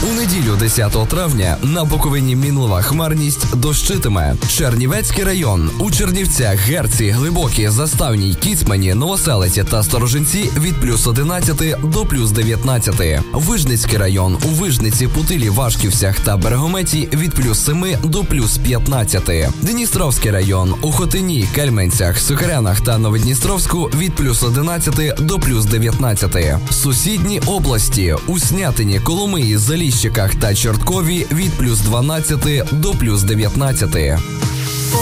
У неділю 10 травня на Буковині мінлива хмарність, дощитиме. Чернівецький район. У Чернівцях, Герці, Глибокій, Заставній, Кіцмані, Новоселиці та Сторожинці від плюс 11 до плюс 19. Вижницький район. У Вижниці, Путилі, Вашківцях та Берегометі від плюс 7 до плюс 15. Дністровський район. У Хотині, Кельменцях, Сухарянах та Новодністровську від плюс 11 до плюс 19. Сусідні області. У Снятині, Коломиї, Заліщиках та Чорткові від плюс 12 до плюс 19.